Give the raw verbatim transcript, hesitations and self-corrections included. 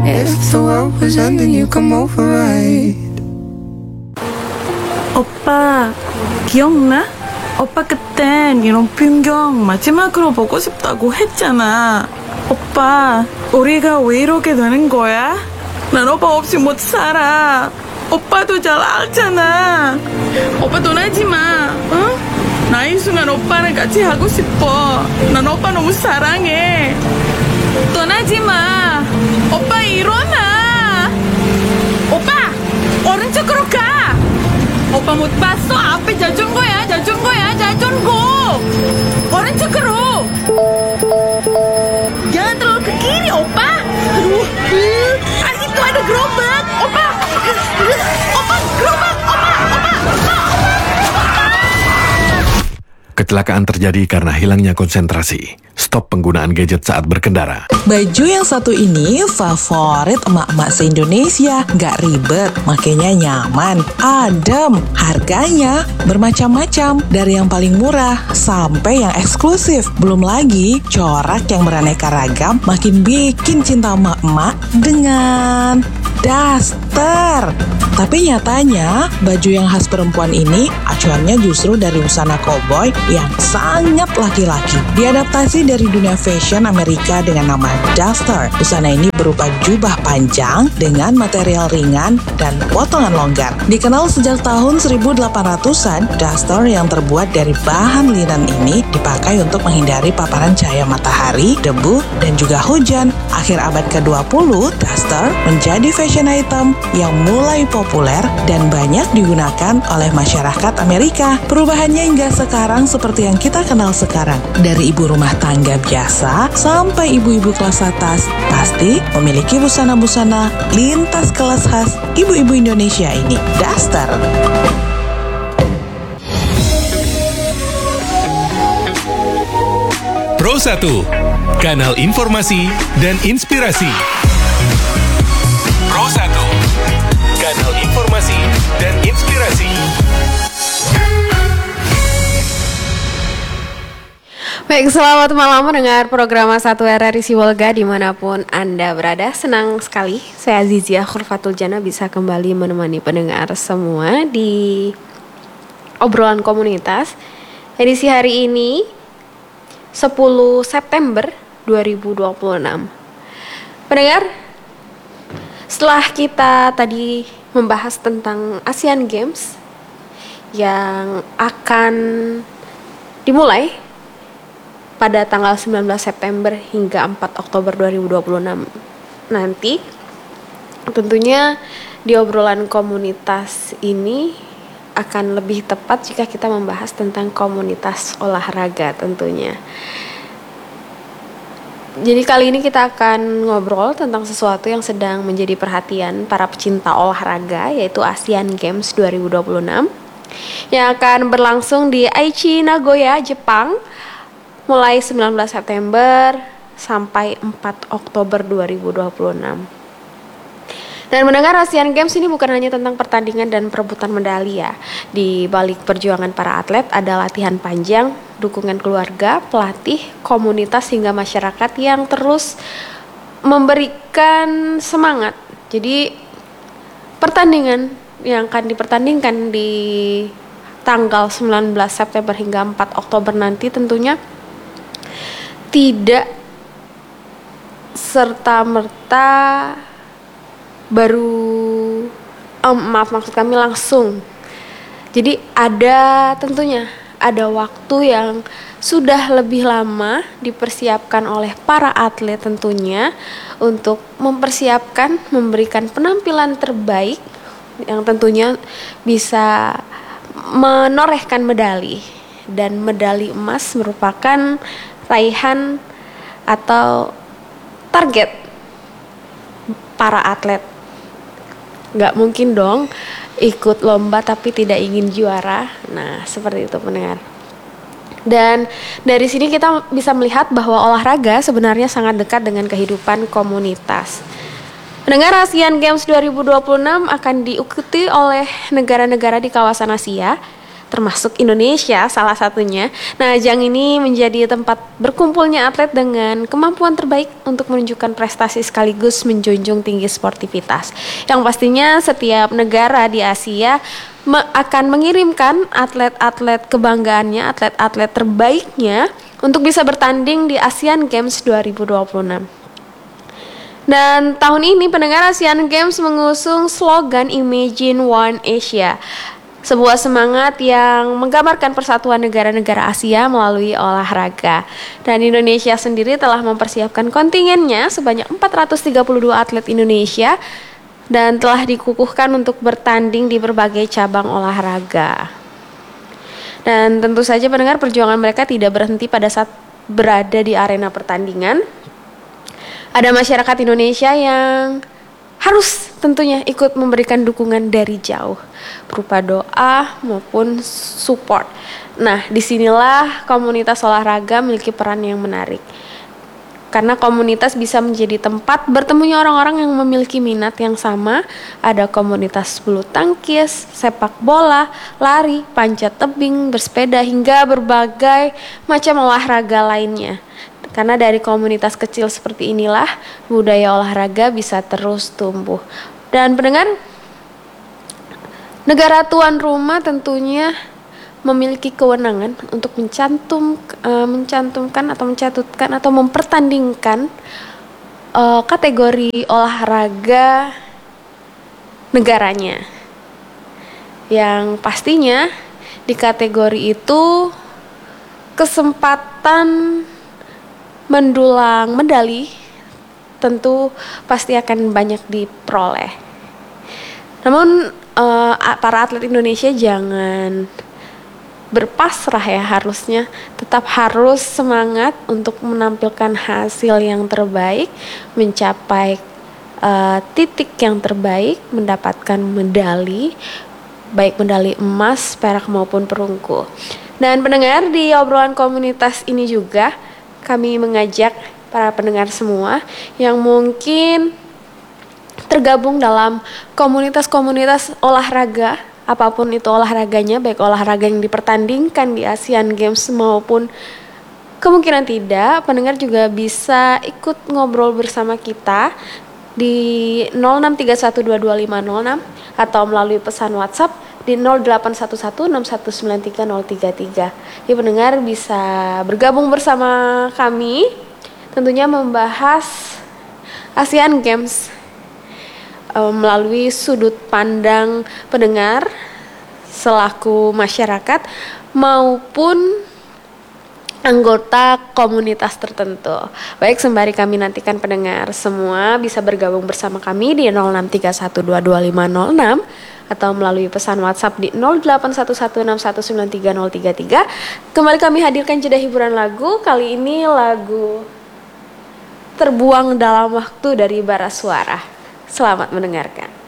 If the world was ending, you come over right. 오빠, 기억나? 오빠 그땐 이런 풍경 마지막으로 보고 싶다고 했잖아. 오빠, 우리가 왜 이렇게 되는 거야? 난 오빠 없이 못 살아. 오빠도 잘 알잖아. 오빠 떠나지 마, 응? 나이 순간 오빠랑 같이 하고 싶어. 난 오빠 너무 사랑해. 떠나지 마. 오빠 일어나. 오빠, 오른쪽으로 가. 오빠 못 봤어? 앞에 자전거야, 자전거야, 자전거. 오른쪽으로. Jangan terlalu ke kiri, opa. Aduh, uh, ah, itu ada gerobak, opa. Opa, gerobak, opa, opa, opa, opa. Kecelakaan terjadi karena hilangnya konsentrasi. Stop penggunaan gadget saat berkendara. Baju yang satu ini favorit emak-emak se-Indonesia. Nggak ribet, makanya nyaman, adem. Harganya bermacam-macam, dari yang paling murah sampai yang eksklusif. Belum lagi corak yang beraneka ragam makin bikin cinta emak-emak dengan daster. Tapi nyatanya baju yang khas perempuan ini acuannya justru dari busana koboi yang sangat laki-laki. Diadaptasi dari dunia fashion Amerika dengan nama duster. Busana ini berupa jubah panjang dengan material ringan dan potongan longgar. Dikenal sejak tahun seribu delapan ratusan, duster yang terbuat dari bahan linen ini dipakai untuk menghindari paparan cahaya matahari, debu, dan juga hujan. Akhir abad ke dua puluh, duster menjadi fashion item yang mulai populer dan banyak digunakan oleh masyarakat Amerika. Perubahannya hingga sekarang seperti yang kita kenal sekarang. Dari ibu rumah tangga biasa sampai ibu-ibu kelas atas, pasti memiliki busana-busana lintas kelas khas ibu-ibu Indonesia ini, duster. Pro satu, kanal informasi dan inspirasi. Pro satu, kanal informasi dan inspirasi. Baik, selamat malam mendengar program satu R R I Sibolga dimanapun Anda berada. Senang sekali saya Azizia Khurfatul Jana bisa kembali menemani pendengar semua di obrolan komunitas. Edisi hari ini sepuluh September dua ribu dua puluh enam. Pendengar, setelah kita tadi membahas tentang Asian Games yang akan dimulai pada tanggal sembilan belas September hingga empat Oktober dua ribu dua puluh enam nanti, tentunya di obrolan komunitas ini akan lebih tepat jika kita membahas tentang komunitas olahraga tentunya. Jadi kali ini kita akan ngobrol tentang sesuatu yang sedang menjadi perhatian para pecinta olahraga, yaitu Asian Games dua ribu dua puluh enam yang akan berlangsung di Aichi, Nagoya, Jepang mulai sembilan belas September sampai empat Oktober dua ribu dua puluh enam. Dan mendengar Asian Games ini bukan hanya tentang pertandingan dan perebutan medali ya. Di balik perjuangan para atlet ada latihan panjang, dukungan keluarga, pelatih, komunitas hingga masyarakat yang terus memberikan semangat. Jadi pertandingan yang akan dipertandingkan di tanggal sembilan belas September hingga empat Oktober nanti tentunya tidak serta-merta baru um, maaf maksud kami langsung. Jadi ada tentunya ada waktu yang sudah lebih lama dipersiapkan oleh para atlet tentunya untuk mempersiapkan memberikan penampilan terbaik yang tentunya bisa menorehkan medali, dan medali emas merupakan raihan atau target para atlet. Gak mungkin dong ikut lomba tapi tidak ingin juara. Nah, seperti itu pendengar. Dan dari sini kita bisa melihat bahwa olahraga sebenarnya sangat dekat dengan kehidupan komunitas. Pendengar, Asian Games dua ribu dua puluh enam akan diikuti oleh negara-negara di kawasan Asia, termasuk Indonesia salah satunya. Nah, ajang ini menjadi tempat berkumpulnya atlet dengan kemampuan terbaik untuk menunjukkan prestasi sekaligus menjunjung tinggi sportivitas. Yang pastinya setiap negara di Asia me- akan mengirimkan atlet-atlet kebanggaannya, atlet-atlet terbaiknya untuk bisa bertanding di Asian Games dua ribu dua puluh enam. Dan tahun ini pendengar, Asian Games mengusung slogan Imagine One Asia, sebuah semangat yang menggambarkan persatuan negara-negara Asia melalui olahraga. Dan Indonesia sendiri telah mempersiapkan kontingennya sebanyak empat ratus tiga puluh dua atlet Indonesia dan telah dikukuhkan untuk bertanding di berbagai cabang olahraga. Dan tentu saja pendengar, perjuangan mereka tidak berhenti pada saat berada di arena pertandingan. Ada masyarakat Indonesia yang harus tentunya ikut memberikan dukungan dari jauh berupa doa maupun support. Nah, disinilah komunitas olahraga memiliki peran yang menarik. Karena komunitas bisa menjadi tempat bertemunya orang-orang yang memiliki minat yang sama. Ada komunitas bulu tangkis, sepak bola, lari, panjat tebing, bersepeda, hingga berbagai macam olahraga lainnya. Karena dari komunitas kecil seperti inilah budaya olahraga bisa terus tumbuh. Dan pendengar, negara tuan rumah tentunya memiliki kewenangan untuk mencantum, uh, mencantumkan atau mencatutkan atau mempertandingkan uh, kategori olahraga negaranya. Yang pastinya di kategori itu kesempatan mendulang medali tentu pasti akan banyak diperoleh. Namun uh, para atlet Indonesia jangan berpasrah ya, harusnya tetap harus semangat untuk menampilkan hasil yang terbaik, mencapai uh, titik yang terbaik, mendapatkan medali, baik medali emas, perak maupun perunggu. Dan pendengar, di obrolan komunitas ini juga kami mengajak para pendengar semua yang mungkin tergabung dalam komunitas-komunitas olahraga, apapun itu olahraganya, baik olahraga yang dipertandingkan di Asian Games maupun kemungkinan tidak, pendengar juga bisa ikut ngobrol bersama kita di nol enam tiga satu dua dua lima nol enam atau melalui pesan WhatsApp di nol delapan satu satu enam satu sembilan tiga nol tiga tiga. Ya, pendengar bisa bergabung bersama kami tentunya membahas Asian Games um, melalui sudut pandang pendengar selaku masyarakat maupun anggota komunitas tertentu. Baik, sembari kami nantikan pendengar semua bisa bergabung bersama kami di nol enam tiga satu dua dua lima nol enam atau melalui pesan WhatsApp di nol delapan satu satu enam satu sembilan tiga nol tiga tiga. Kembali kami hadirkan jeda hiburan lagu. Kali ini lagu Terbuang Dalam Waktu dari Bara Suara. Selamat mendengarkan.